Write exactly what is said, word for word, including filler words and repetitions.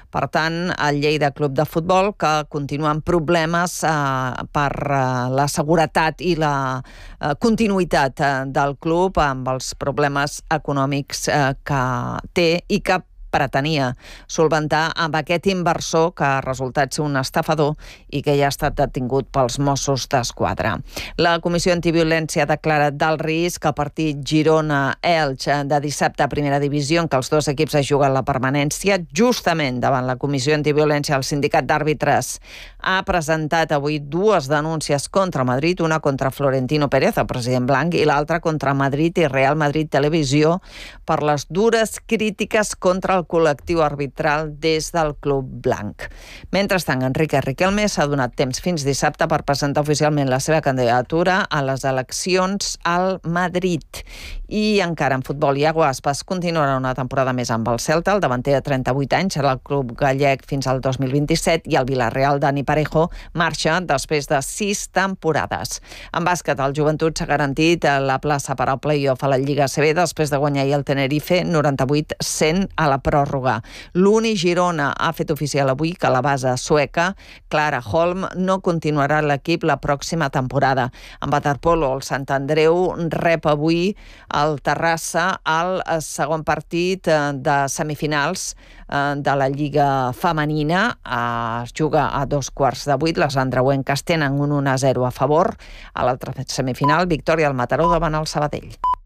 Per tant, el Lleida Club de Futbol, que continua amb problemes eh, per eh, la seguretat i la eh, continuïtat eh, del club, amb els problemes econòmics eh, que té i que pretenia solventar amb aquest inversor que ha resultat ser un estafador i que ja ha estat detingut pels Mossos d'Esquadra. La Comissió Antiviolència ha declarat d'alt risc el partit Girona-Elx de dissabte a Primera Divisió, en què els dos equips es juguen la permanència. Justament davant la Comissió Antiviolència, el sindicat d'àrbitres ha presentat avui dues denúncies contra Madrid, una contra Florentino Pérez, el president blanc, i l'altra contra Madrid i Real Madrid Televisió per les dures crítiques contra el col·lectiu arbitral des del club blanc. Mentrestant, Enrique Riquelme s'ha donat temps fins dissabte per presentar oficialment la seva candidatura a les eleccions al Madrid. I encara en futbol, Iago Aspas continuarà una temporada més amb el Celta. El davanter de trenta-vuit anys serà el club gallec fins al dos mil vint-i-set i el Villarreal, Dani Parejo, marxa després de sis temporades. En bàsquet, el Joventut s'ha garantit la plaça per al play-off a la Lliga A C B després de guanyar ahir el Tenerife noranta-vuit cent a la pròrroga. L'Uni Girona ha fet oficial avui que la base sueca, Clara Holm, no continuarà a l'equip la pròxima temporada. En waterpolo, el Sant Andreu rep avui el Terrassa al segon partit de semifinals de la Lliga Femenina. Es juga a dos quarts de vuit. Les andreuenques tenen un un a zero a favor. A l'altra semifinal, victòria al Mataró davant el Sabadell.